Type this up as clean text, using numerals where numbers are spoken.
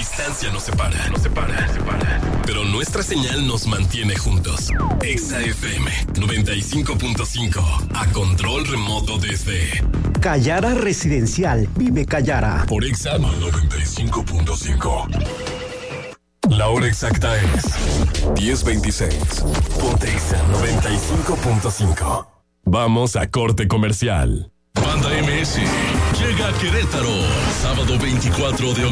distancia nos separa. Pero nuestra señal nos mantiene juntos. Exa FM 95.5. A control remoto desde Callara Residencial. Vive Callara. Por Exa 95.5. La hora exacta es 10:26. Ponte Exa 95.5. Vamos a corte comercial. Banda MS llega a Querétaro, sábado 24 de octubre.